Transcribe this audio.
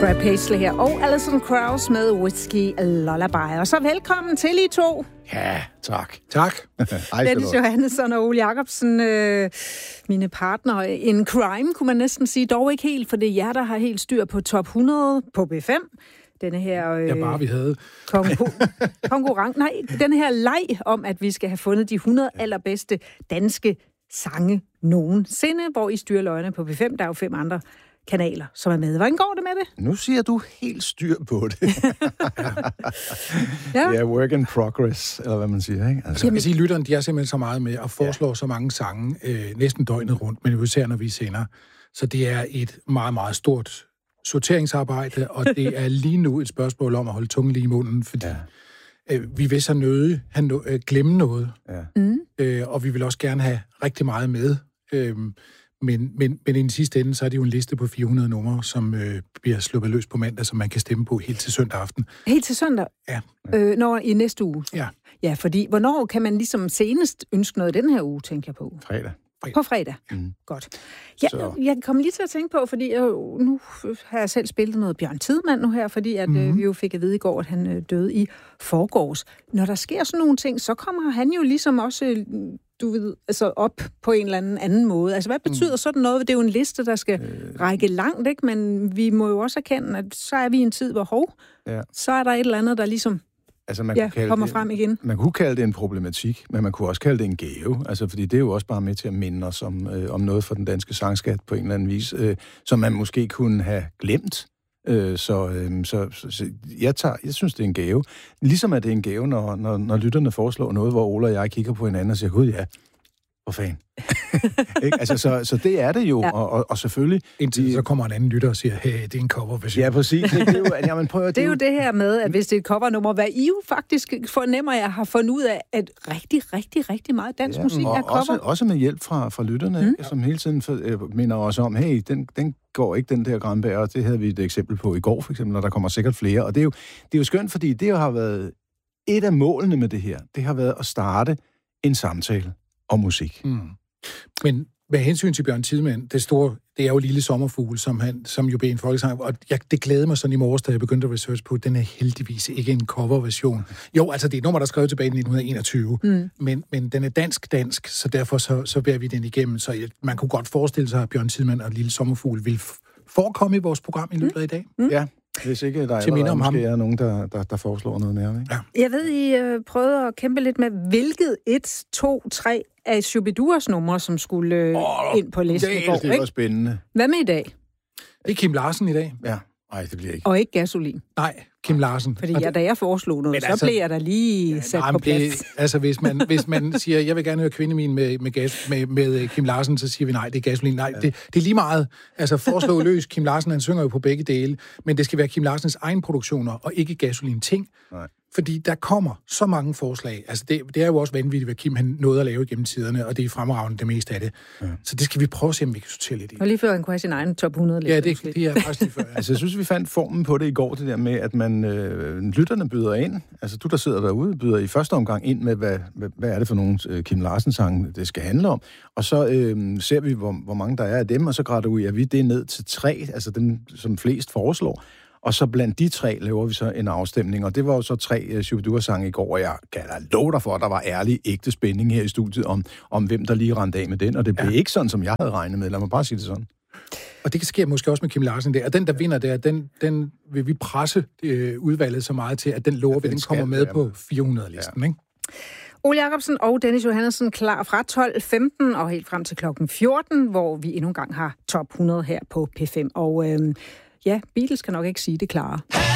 Brad Paisley her, og Alison Krauss med Whiskey Lullaby. Og så velkommen til I to. Ja, tak. Tak. Dennis Johannesson og Ole Jacobsen, mine partnere in crime, kunne man næsten sige. Dog ikke helt, for det er jer, der har helt styr på top 100 på B5. Denne her bare vi havde. konkurrent. Nej, den her leg om, at vi skal have fundet de 100 allerbedste danske sange nogensinde, hvor I styrer løgene på B5. Der er jo 5 andre kanaler, som er med. Hvordan går det med det? Nu siger du helt styr på det. Ja, work in progress, eller hvad man siger, ikke? Altså, jeg vil sige, lytterne, de er simpelthen så meget med at foreslå så mange sange næsten døgnet rundt, men især når vi sender. Så det er et meget, meget stort sorteringsarbejde, og det er lige nu et spørgsmål om at holde tungen lige i munden, fordi vi vil så glemme noget, og vi vil også gerne have rigtig meget med. Men i den sidste ende, så er det jo en liste på 400 numre, som bliver sluppet løs på mandag, som man kan stemme på helt til søndag aften. Helt til søndag? Ja. Når i næste uge? Ja. Ja, fordi hvornår kan man ligesom senest ønske noget den her uge, tænker jeg på? Fredag. På fredag? Godt. Ja, jeg kom lige til at tænke på, fordi nu har jeg selv spillet noget Bjørn Tidemand nu her, fordi at, vi jo fik at vide i går, at han døde i forgårs. Når der sker sådan nogle ting, så kommer han jo ligesom også, du ved, altså op på en eller anden måde. Altså, hvad betyder sådan noget? Det er jo en liste, der skal række langt, ikke? Men vi må jo også erkende, at så er vi i en tid, hvor så er der et eller andet, der ligesom kommer frem igen. Man kunne kalde det en problematik, men man kunne også kalde det en gave. Altså, fordi det er jo også bare med til at minde os om noget for den danske sangskat på en eller anden vis, som man måske kunne have glemt. Så jeg synes, det er en gave. Ligesom at det er en gave, når lytterne foreslår noget, hvor Ole og jeg kigger på hinanden og siger, gud ja, hvor fanden. Altså, så det er det jo, og selvfølgelig... Indtil så kommer en anden lytter og siger, hey, det er en coverversion. Ja, præcis. Det er jo det her med, at hvis det er et covernummer, hvad I jo faktisk fornemmer, jeg har fundet ud af, at rigtig meget dansk musik er cover. Også med hjælp fra lytterne, som hele tiden minder os om, hey, den går ikke, den der Granberg, og det havde vi et eksempel på i går, for eksempel, og der kommer sikkert flere. Og det er jo skønt, fordi det har været et af målene med det her. Det har været at starte en samtale om musik. Men med hensyn til Bjørn Tidemand, det er jo Lille Sommerfugl, som jo blev en folkesang, og det glæder mig sådan i morges, da jeg begyndte at research på, den er heldigvis ikke en coverversion. Jo, altså det er et nummer, der er skrevet tilbage i 1921, men den er dansk, så derfor så bærer vi den igennem, så man kunne godt forestille sig, at Bjørn Tidemand og Lille Sommerfugl vil forekomme i vores program i løbet af i dag. Ja. Hvis ikke der er nogen, der foreslår noget mere. Ikke? Ja. Jeg ved, I prøvede at kæmpe lidt med, hvilket 1, 2, 3 af Shubiduras numre, som skulle ind på listen i går. Det var spændende. Hvad med i dag? Det er Kim Larsen i dag. Ja. Nej, det bliver ikke. Og ikke Gasolin. Nej, Kim Larsen. Fordi da jeg foreslog noget, så blev jeg da lige sat på plads. Altså, hvis man siger, jeg vil gerne høre Kvindemin med Kim Larsen, så siger vi nej, det er Gasolin. Nej, det er lige meget. Altså, foreslå løs. Kim Larsen, han synger jo på begge dele, men det skal være Kim Larsens egen produktioner, og ikke Gasolin-ting. Nej. Fordi der kommer så mange forslag. Altså, det er jo også vanvittigt, hvad Kim han nåede at lave gennem tiderne, og det er fremragende det meste af det. Ja. Så det skal vi prøve at se, om vi kan sortere lidt i. Og lige før han kunne have sin egen top 100 liste. Ja, det er faktisk lige før. Altså, jeg synes, vi fandt formen på det i går, det der med, at man lytterne byder ind. Altså, du, der sidder derude, byder i første omgang ind med, hvad er det for nogle Kim Larsen-sange, det skal handle om. Og så ser vi, hvor mange der er af dem, og så graduerer vi det ned til 3, altså dem, som flest foreslår. Og så blandt de 3 laver vi så en afstemning, og det var jo så 3 Shubidua-sange i går, og jeg kan da love dig for, at der var ærlig, ægte spænding her i studiet om hvem der lige rendte af med den, og det blev ikke sådan, som jeg havde regnet med. Lad mig bare sige det sådan. Og det sker måske også med Kim Larsen der, og den, der vinder der, den vil vi presse udvalget så meget til, at den lover, den kommer med på 400-listen, ikke? Ole Jacobsen og Dennis Johannesson klar fra 12.15 og helt frem til klokken 14, hvor vi endnu en gang har top 100 her på P5. Og Beatles kan nok ikke sige det klare.